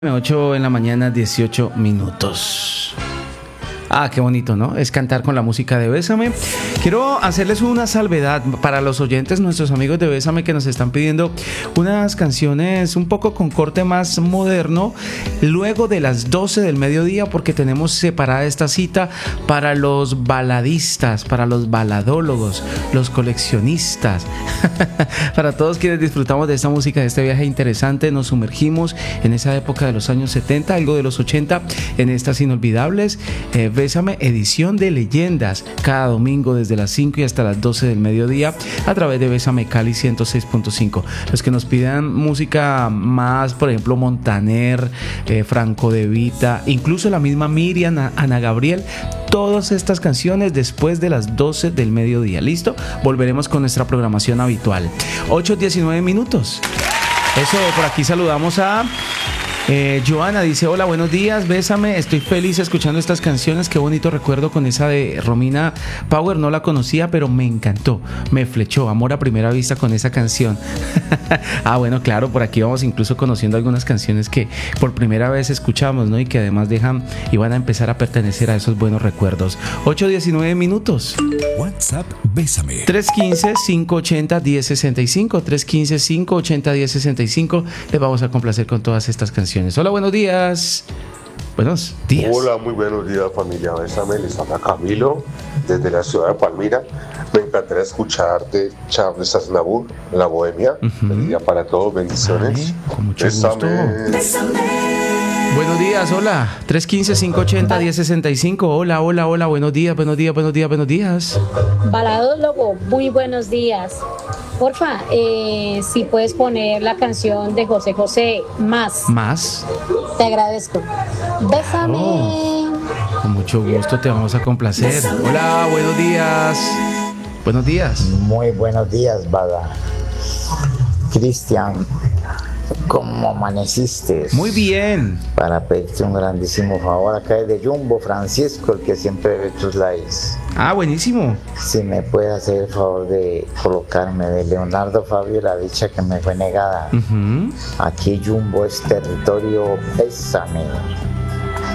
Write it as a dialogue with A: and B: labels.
A: 8 en la mañana, 18 minutos. Ah, qué bonito, ¿no? Es cantar con la música de Bésame. Quiero hacerles una salvedad para los oyentes, nuestros amigos de Bésame, que nos están pidiendo unas canciones un poco con corte más moderno luego de las 12 del mediodía, porque tenemos separada esta cita para los baladistas, para los baladólogos, los coleccionistas, para todos quienes disfrutamos de esta música, de este viaje interesante. Nos sumergimos en esa época de los años 70, algo de los 80, en estas inolvidables Bésame, edición de leyendas, cada domingo desde las 5 y hasta las 12 del mediodía a través de Bésame Cali 106.5. Los que nos pidan música más, por ejemplo, Montaner, Franco De Vita, incluso la misma Miriam, Ana Gabriel, todas estas canciones después de las 12 del mediodía. ¿Listo? Volveremos con nuestra programación habitual. 8:19 minutos. Eso, por aquí saludamos a Joana, dice: hola, buenos días, Bésame, estoy feliz escuchando estas canciones, qué bonito recuerdo con esa de Romina Power, no la conocía pero me encantó, me flechó, amor a primera vista con esa canción. Ah, bueno, claro, por aquí vamos incluso conociendo algunas canciones que por primera vez escuchamos, ¿no? Y que además dejan y van a empezar a pertenecer a esos buenos recuerdos. 8:19 minutos.
B: WhatsApp Bésame
A: 315-580-1065, 315-580-1065. Les vamos a complacer con todas estas canciones. Hola, buenos días. Buenos días.
C: Hola, muy buenos días, familia Bésame. Les habla Camilo desde la ciudad de Palmira. Me encantaría escuchar de Charles Aznavour, La Bohemia. Feliz día para todos, bendiciones.
A: Ay, con mucho
C: Bésame.
A: gusto. Buenos días, hola. 315-580-1065. Hola, hola, hola. Buenos días, buenos días, buenos días, buenos días.
D: Baladólogo, muy buenos días. Porfa, si puedes poner la canción de José José, Más.
A: Más.
D: Te agradezco. Bésame.
A: Oh, con mucho gusto te vamos a complacer. Hola, buenos días. Buenos días.
E: Muy buenos días, Bada. Cristian, ¿cómo amaneciste?
A: Muy bien.
E: Para pedirte un grandísimo favor, acá es de Jumbo Francisco, el que siempre ve tus lives.
A: Ah, buenísimo.
E: Si me puedes hacer el favor de colocarme de Leonardo Fabio, La dicha que me fue negada. Aquí Jumbo es territorio Bésame.